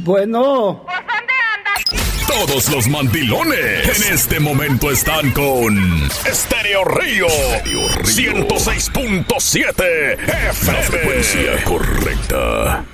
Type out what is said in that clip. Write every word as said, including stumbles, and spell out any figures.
Bueno. ¿Pues dónde andas? Todos los mandilones en este momento están con Estéreo Río ciento seis punto siete F M. La frecuencia correcta.